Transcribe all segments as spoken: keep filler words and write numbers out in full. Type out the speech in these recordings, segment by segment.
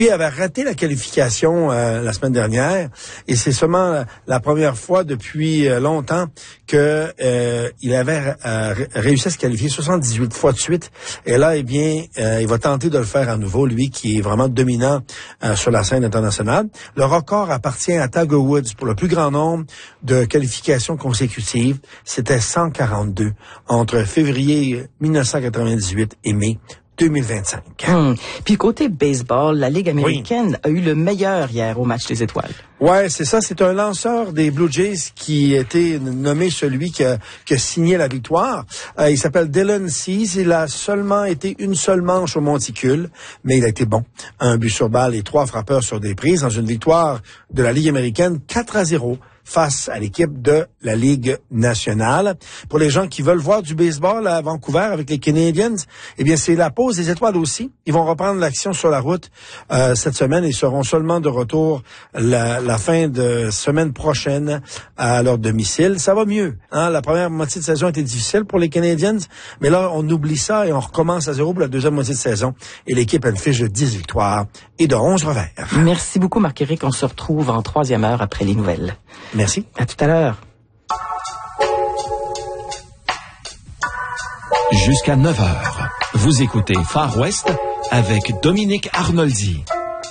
Lui avait raté la qualification euh, la semaine dernière et c'est seulement la, la première fois depuis euh, longtemps que euh, il avait euh, réussi à se qualifier soixante-dix-huit fois de suite. Et là, eh bien, euh, il va tenter de le faire à nouveau, lui qui est vraiment dominant euh, sur la scène internationale. Le record appartient à Tiger Woods pour le plus grand nombre de qualifications consécutives. C'était cent quarante-deux entre février mille neuf cent quatre-vingt-dix-huit et mai deux mille vingt-cinq. Hum. Puis côté baseball, la Ligue américaine oui. a eu le meilleur hier au match des étoiles. Ouais, c'est ça. C'est un lanceur des Blue Jays qui a été nommé celui qui a, qui a signé la victoire. Euh, il s'appelle Dylan Cease. Il a seulement été une seule manche au monticule, mais il a été bon. Un but sur balle et trois frappeurs sur des prises dans une victoire de la Ligue américaine quatre à zéro. Face à l'équipe de la Ligue nationale. Pour les gens qui veulent voir du baseball à Vancouver avec les Canadiens, eh bien, c'est la pause des étoiles aussi. Ils vont reprendre l'action sur la route euh, cette semaine et seront seulement de retour la, la fin de semaine prochaine à leur domicile. Ça va mieux. Hein? La première moitié de saison était difficile pour les Canadiens, mais là, on oublie ça et on recommence à zéro pour la deuxième moitié de saison. Et l'équipe a une fiche de dix victoires et de onze revers. Merci beaucoup, Marc-Éric. On se retrouve en troisième heure après les nouvelles. Merci. À tout à l'heure. Jusqu'à neuf heures, vous écoutez Far West avec Dominique Arnoldi.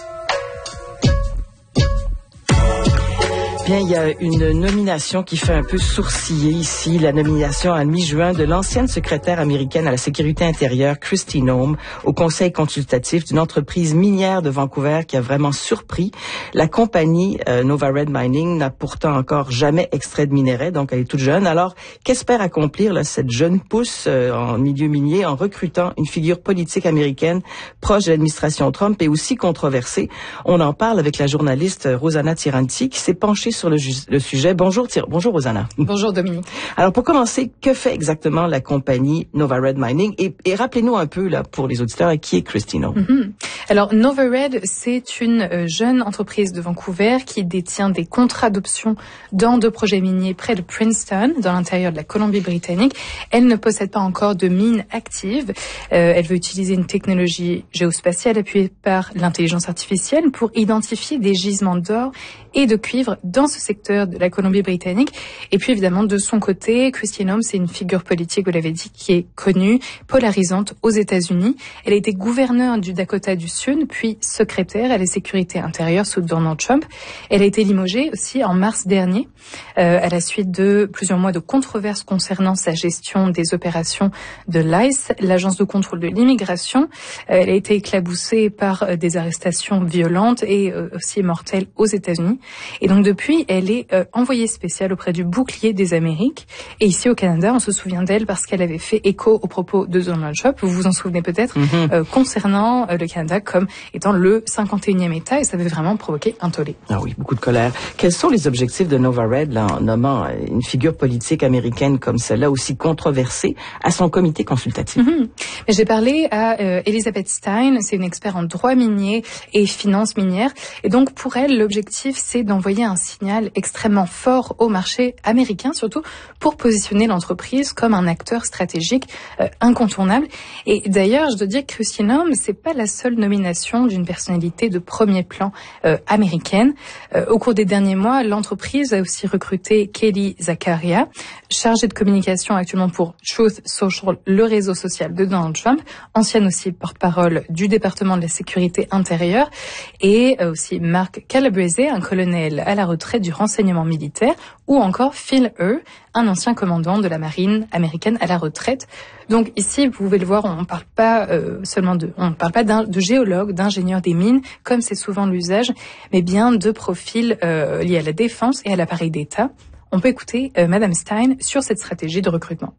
Bien, il y a une nomination qui fait un peu sourciller ici, la nomination à mi-juin de l'ancienne secrétaire américaine à la sécurité intérieure, Kristi Noem, au conseil consultatif d'une entreprise minière de Vancouver qui a vraiment surpris. La compagnie euh, Nova Red Mining n'a pourtant encore jamais extrait de minerais, donc elle est toute jeune. Alors, qu'espère accomplir là, cette jeune pousse euh, en milieu minier en recrutant une figure politique américaine proche de l'administration Trump et aussi controversée? On en parle avec la journaliste Rosanna Tiranti qui s'est penchée sur le, ju- le sujet. Bonjour, Thir- bonjour Rosanna. Bonjour Dominique. Alors pour commencer, que fait exactement la compagnie Nova Red Mining et, et rappelez-nous un peu là pour les auditeurs qui est Kristi Noem. Mm-hmm. Alors Nova Red, c'est une euh, jeune entreprise de Vancouver qui détient des contrats d'option dans deux projets miniers près de Princeton, dans l'intérieur de la Colombie-Britannique. Elle ne possède pas encore de mines actives. Euh, elle veut utiliser une technologie géospatiale appuyée par l'intelligence artificielle pour identifier des gisements d'or et de cuivre dans ce secteur de la Colombie-Britannique. Et puis évidemment, de son côté, Kristi Noem, c'est une figure politique, vous l'avez dit, qui est connue, polarisante aux États-Unis. Elle a été gouverneure du Dakota du Sud, puis secrétaire à la sécurité intérieure sous Donald Trump. Elle a été limogée aussi en mars dernier, euh, à la suite de plusieurs mois de controverses concernant sa gestion des opérations de l'I C E, l'agence de contrôle de l'immigration. Euh, elle a été éclaboussée par euh, des arrestations violentes et euh, aussi mortelles aux États-Unis. Et donc depuis, elle est euh, envoyée spéciale auprès du bouclier des Amériques. Et ici au Canada, on se souvient d'elle parce qu'elle avait fait écho aux propos de Donald Trump, vous vous en souvenez peut-être, mm-hmm. euh, concernant euh, le Canada comme étant le cinquante et unième État, et ça avait vraiment provoqué un tollé. Ah oui, beaucoup de colère. Quels sont les objectifs de Nova Red là, en nommant une figure politique américaine comme celle-là, aussi controversée, à son comité consultatif? Mm-hmm. J'ai parlé à euh, Elizabeth Stein, c'est une experte en droit minier et finances minières, et donc pour elle, l'objectif c'est d'envoyer un signal extrêmement fort au marché américain, surtout pour positionner l'entreprise comme un acteur stratégique euh, incontournable. Et d'ailleurs, je dois dire que Kristi Noem, c'est pas la seule nomination d'une personnalité de premier plan euh, américaine. Euh, au cours des derniers mois, l'entreprise a aussi recruté Kelly Zakaria, chargée de communication actuellement pour Truth Social, le réseau social de Donald Trump, ancienne aussi porte-parole du département de la sécurité intérieure, et euh, aussi Mark Calabrese, un colonel à la retraite du renseignement militaire, ou encore Phil Eur, un ancien commandant de la marine américaine à la retraite. Donc ici, vous pouvez le voir, on ne parle pas euh, seulement de, on ne parle pas d'un, de géologues, d'ingénieurs des mines, comme c'est souvent l'usage, mais bien de profils euh, liés à la défense et à l'appareil d'État. On peut écouter euh, Madame Stein sur cette stratégie de recrutement.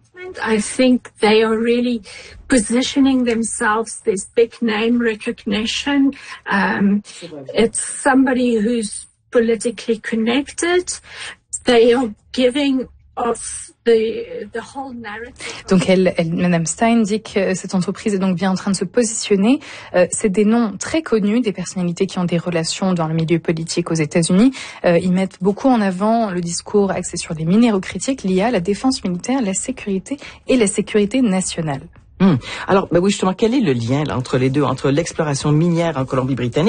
I think they are really positioning themselves. There's big name recognition. Um, it's somebody who's politically connected. They are giving us the the whole narrative. Donc elle, elle, Madame Stein dit que cette entreprise est donc bien en train de se positionner. Euh, c'est des noms très connus, des personnalités qui ont des relations dans le milieu politique aux États-Unis. Euh, ils mettent beaucoup en avant le discours axé sur les minéraux critiques liés à la défense militaire, la sécurité et la sécurité nationale. Hum. Alors, ben oui, justement, quel est le lien là, entre les deux, entre l'exploration minière en Colombie-Britannique